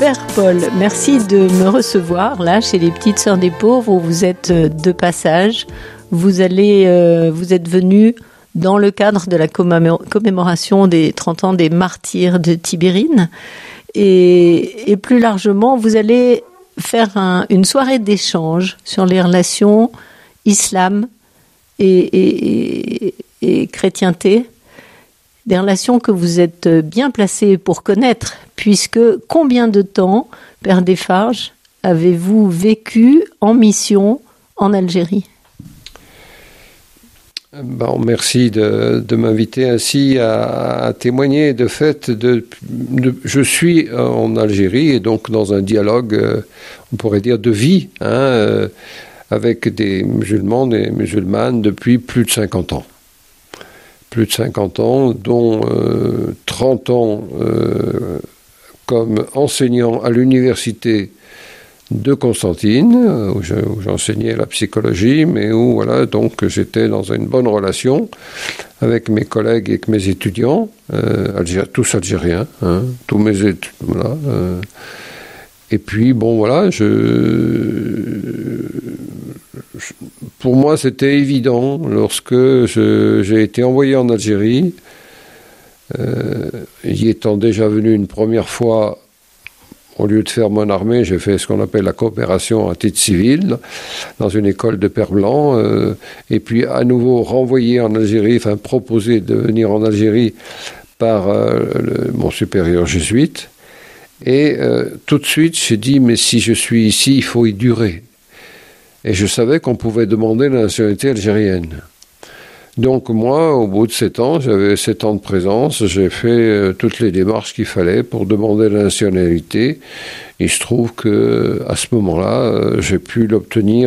Père Paul, merci de me recevoir là chez les Petites Sœurs des Pauvres où vous êtes de passage. Vous êtes venu dans le cadre de la commémoration des 30 ans des martyrs de Tibérine et plus largement, vous allez faire une soirée d'échange sur les relations islam et chrétienté. Des relations que vous êtes bien placé pour connaître, puisque combien de temps, Père Desfarges, avez-vous vécu en mission en Algérie ? Bon, merci de m'inviter ainsi à témoigner. De fait, je suis en Algérie et donc dans un dialogue, on pourrait dire, de vie, avec des musulmans, des musulmanes depuis plus de 50 ans. Plus de 50 ans, dont 30 ans comme enseignant à l'université de Constantine, où j'enseignais la psychologie, mais où voilà, donc j'étais dans une bonne relation avec mes collègues et avec mes étudiants, tous algériens, tous mes étudiants, voilà. Et puis bon voilà, pour moi c'était évident lorsque j'ai été envoyé en Algérie, y étant déjà venu une première fois. Au lieu de faire mon armée, j'ai fait ce qu'on appelle la coopération à titre civil dans une école de Père Blanc, et puis à nouveau renvoyé en Algérie, enfin proposé de venir en Algérie par mon supérieur jésuite. Et tout de suite, j'ai dit, mais si je suis ici, il faut y durer. Et je savais qu'on pouvait demander la nationalité algérienne. Donc moi, au bout de 7 ans, j'avais 7 ans de présence, j'ai fait toutes les démarches qu'il fallait pour demander la nationalité. Il se trouve qu'à ce moment-là, j'ai pu l'obtenir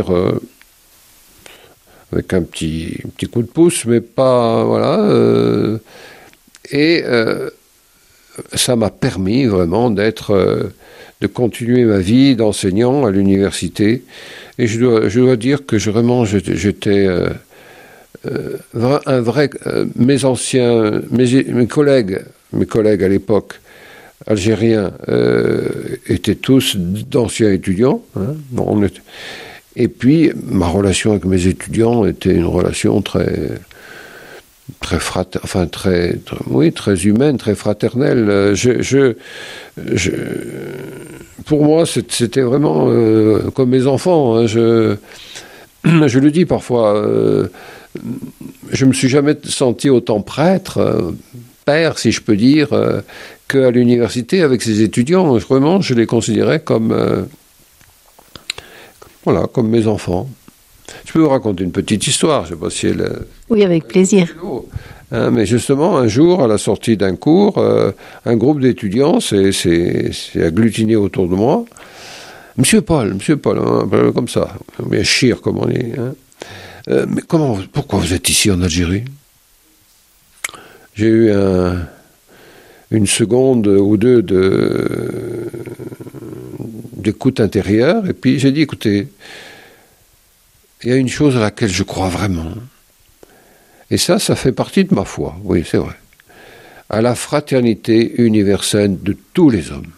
avec un petit coup de pouce, mais pas... voilà. Ça m'a permis vraiment de continuer ma vie d'enseignant à l'université. Et je dois dire que j'étais... un vrai, mes collègues à l'époque algériens étaient tous d'anciens étudiants. Et puis ma relation avec mes étudiants était une relation très humaine, très fraternelle. Pour moi, c'était vraiment comme mes enfants. Je le dis parfois. Je me suis jamais senti autant prêtre, père, si je peux dire, qu'à l'université avec ses étudiants. Vraiment, je les considérais comme mes enfants. Je peux vous raconter une petite histoire, je sais pas si elle... Oui, avec plaisir. Mais justement, un jour, à la sortie d'un cours, un groupe d'étudiants s'est agglutiné autour de moi. Monsieur Paul, comme ça, bien chir, comme on dit, mais pourquoi vous êtes ici en Algérie ? J'ai eu une seconde ou deux d'écoute intérieure, et puis j'ai dit, écoutez, il y a une chose à laquelle je crois vraiment, et ça fait partie de ma foi, oui, c'est vrai, à la fraternité universelle de tous les hommes.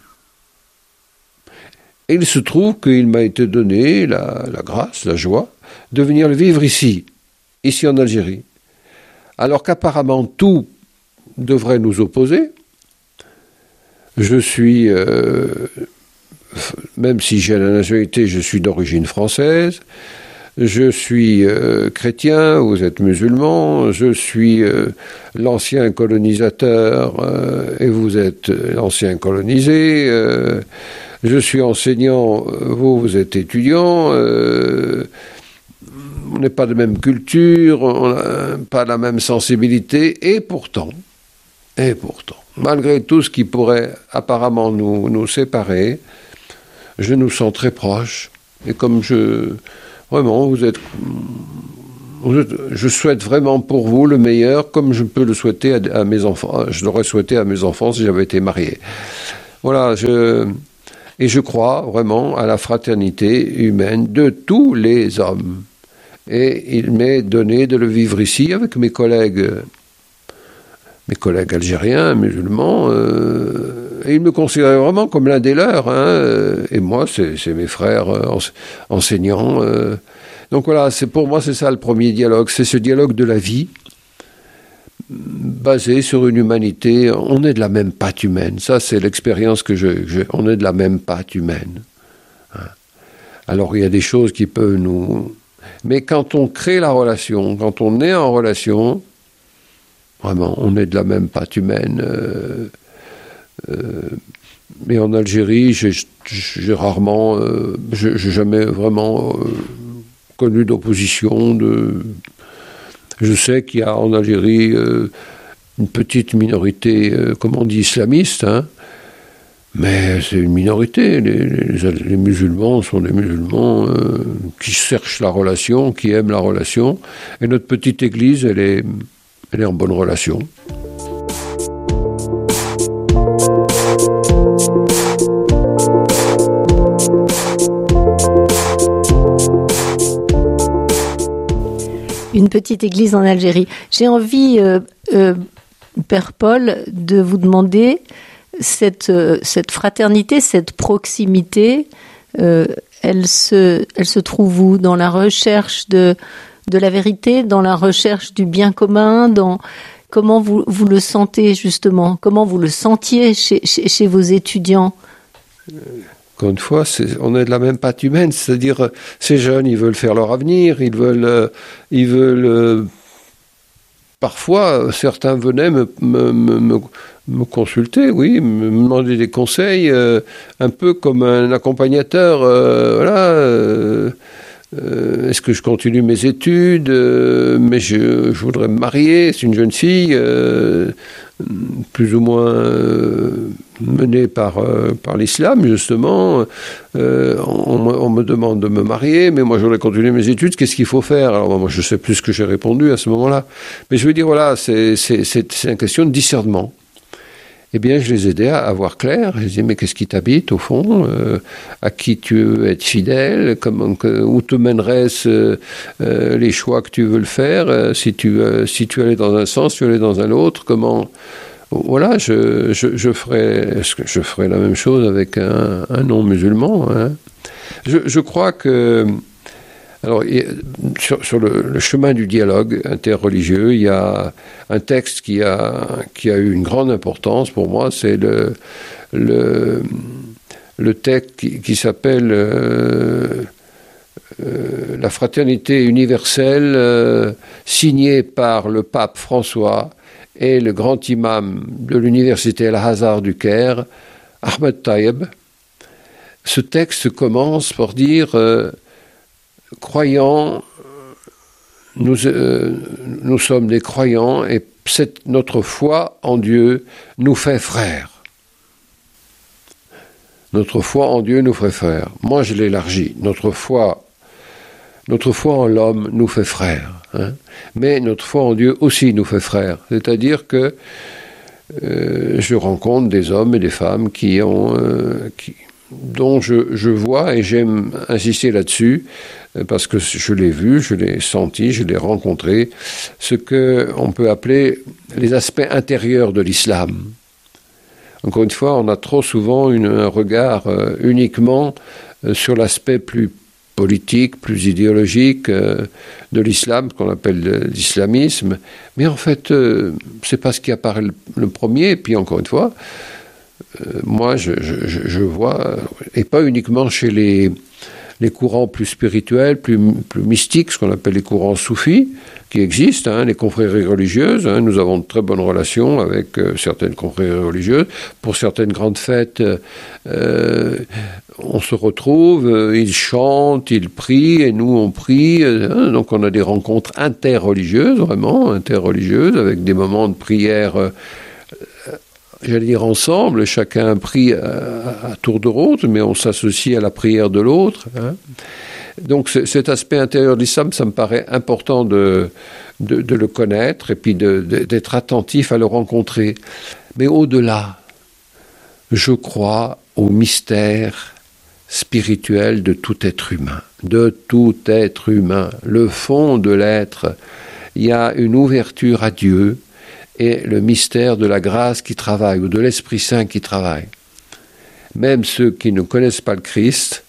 Et il se trouve qu'il m'a été donné la grâce, la joie, de venir le vivre ici en Algérie. Alors qu'apparemment tout devrait nous opposer, je suis, même si j'ai la nationalité, je suis d'origine française, je suis chrétien, vous êtes musulman, je suis l'ancien colonisateur et vous êtes l'ancien colonisé, je suis enseignant, vous êtes étudiant, on n'est pas de même culture, on n'a pas la même sensibilité, et pourtant, malgré tout ce qui pourrait apparemment nous séparer, je nous sens très proches. Et comme je souhaite vraiment pour vous le meilleur, comme je peux le souhaiter à mes enfants. Je l'aurais souhaité à mes enfants si j'avais été marié. Voilà, et je crois vraiment à la fraternité humaine de tous les hommes. Et il m'est donné de le vivre ici avec mes collègues algériens, musulmans, ils me considéraient vraiment comme l'un des leurs, hein, et moi, c'est mes frères enseignants. Donc voilà, pour moi, c'est ça le premier dialogue, c'est ce dialogue de la vie, basé sur une humanité. On est de la même pâte humaine, ça c'est l'expérience que on est de la même pâte humaine. Alors il y a des choses qui peuvent nous... Mais quand on crée la relation, quand on est en relation, vraiment, on est de la même pâte humaine. Mais en Algérie, j'ai rarement, j'ai jamais vraiment connu d'opposition. Je sais qu'il y a en Algérie une petite minorité, comme on dit, islamiste, hein, mais c'est une minorité. Les musulmans sont des musulmans qui cherchent la relation, qui aiment la relation. Et notre petite église, elle est en bonne relation. Une petite église en Algérie. J'ai envie, Père Paul, de vous demander cette fraternité, cette proximité, elle se trouve où? Dans la recherche de la vérité, dans la recherche du bien commun, comment vous le sentez justement? Comment vous le sentiez chez vos étudiants? Encore une fois, on est de la même pâte humaine, c'est-à-dire ces jeunes, ils veulent faire leur avenir, ils veulent parfois, certains venaient me consulter, oui, me demander des conseils, un peu comme un accompagnateur, voilà. Est-ce que je continue mes études, mais je voudrais me marier, c'est une jeune fille, plus ou moins menée par l'islam, justement. On me demande de me marier, mais moi je voudrais continuer mes études, qu'est-ce qu'il faut faire? Alors moi je ne sais plus ce que j'ai répondu à ce moment-là. Mais je veux dire, voilà, c'est une question de discernement. Eh bien, je les aidais à voir clair. Je disais, mais qu'est-ce qui t'habite, au fond? À qui tu veux être fidèle? Où te mèneraient les choix que tu veux le faire? Si tu allais dans un sens, tu allais dans un autre, comment... Voilà, je ferais la même chose avec un non-musulman. Hein. Je crois que... Alors, sur le chemin du dialogue interreligieux, il y a un texte qui a eu une grande importance pour moi, c'est le texte qui s'appelle La fraternité universelle, signé par le pape François et le grand imam de l'université Al-Azhar du Caire, Ahmed Tayeb. Ce texte commence par dire... croyants, nous sommes des croyants et notre foi en Dieu nous fait frères. Notre foi en Dieu nous fait frères. Moi, je l'élargis. Notre foi en l'homme nous fait frères. Hein. Mais notre foi en Dieu aussi nous fait frères. C'est-à-dire que je rencontre des hommes et des femmes dont je vois, et j'aime insister là-dessus, parce que je l'ai vu, je l'ai senti, je l'ai rencontré, ce qu'on peut appeler les aspects intérieurs de l'islam. Encore une fois, on a trop souvent un regard uniquement sur l'aspect plus politique, plus idéologique de l'islam, qu'on appelle l'islamisme, mais en fait, c'est pas ce qui apparaît le premier, et puis encore une fois, moi, je vois, et pas uniquement chez les courants plus spirituels, plus mystiques, ce qu'on appelle les courants soufis, qui existent, hein, les confréries religieuses. Hein, nous avons de très bonnes relations avec certaines confréries religieuses. Pour certaines grandes fêtes, on se retrouve, ils chantent, ils prient, et nous on prie. Donc on a des rencontres interreligieuses, vraiment interreligieuses, avec des moments de prière... j'allais dire ensemble, chacun prie à tour de rôle, mais on s'associe à la prière de l'autre. Hein. Donc cet aspect intérieur de l'islam, ça me paraît important de le connaître et puis d'être attentif à le rencontrer. Mais au-delà, je crois au mystère spirituel de tout être humain. De tout être humain. Le fond de l'être, il y a une ouverture à Dieu. et le mystère de la grâce qui travaille, ou de l'Esprit Saint qui travaille. Même ceux qui ne connaissent pas le Christ,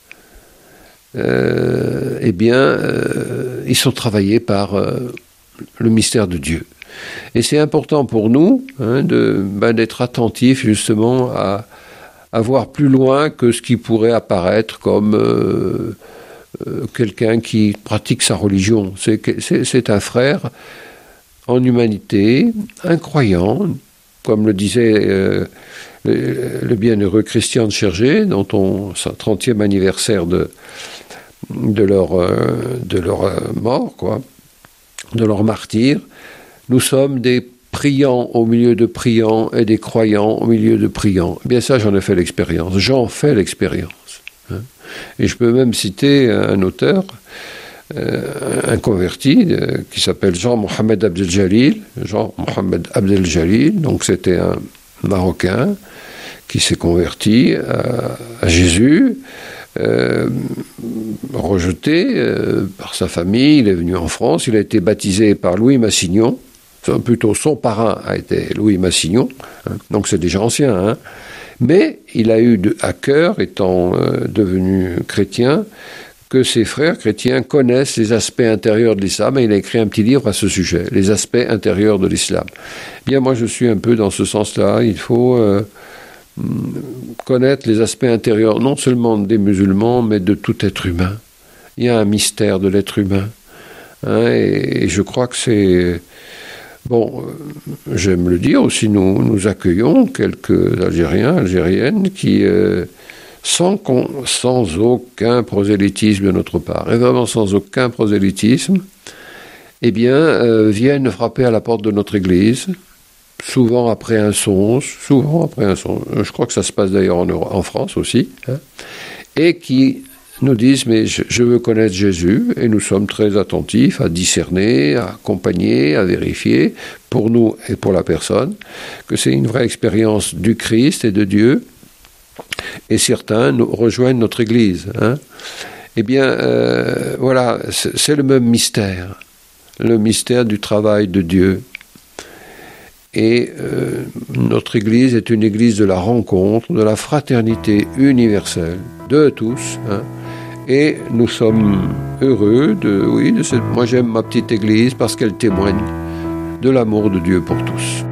ils sont travaillés par le mystère de Dieu. Et c'est important pour nous d'être attentifs justement à voir plus loin que ce qui pourrait apparaître comme quelqu'un qui pratique sa religion. C'est un frère en humanité, un croyant, comme le disait le bienheureux Christian de Chergé, dont son 30e anniversaire de leur mort, quoi, de leur martyr. Nous sommes des priants au milieu de priants et des croyants au milieu de priants. Eh bien ça, j'en ai fait l'expérience. J'en fais l'expérience. Et je peux même citer un auteur, un converti, qui s'appelle Jean-Mohamed Abdel-Jalil. Jean-Mohamed Abdel-Jalil, donc c'était un Marocain qui s'est converti à Jésus, rejeté par sa famille. Il est venu en France, il a été baptisé par Louis Massignon. Plutôt son parrain a été Louis Massignon, donc c'est déjà ancien, mais il a eu à cœur, étant devenu chrétien, que ses frères chrétiens connaissent les aspects intérieurs de l'islam, et il a écrit un petit livre à ce sujet, les aspects intérieurs de l'islam. Bien, moi je suis un peu dans ce sens-là, il faut connaître les aspects intérieurs, non seulement des musulmans, mais de tout être humain. Il y a un mystère de l'être humain, et je crois que c'est... Bon, j'aime le dire aussi, nous accueillons quelques Algériens, Algériennes qui, sans aucun prosélytisme de notre part, et vraiment sans aucun prosélytisme, viennent frapper à la porte de notre église, souvent après un songe, je crois que ça se passe d'ailleurs en France aussi, et qui nous disent, mais je veux connaître Jésus, et nous sommes très attentifs à discerner, à accompagner, à vérifier, pour nous et pour la personne, que c'est une vraie expérience du Christ et de Dieu, et certains nous rejoignent notre Église. Voilà, c'est le même mystère, le mystère du travail de Dieu. Et notre Église est une Église de la rencontre, de la fraternité universelle, de tous, et nous sommes heureux de cette... Moi j'aime ma petite Église parce qu'elle témoigne de l'amour de Dieu pour tous.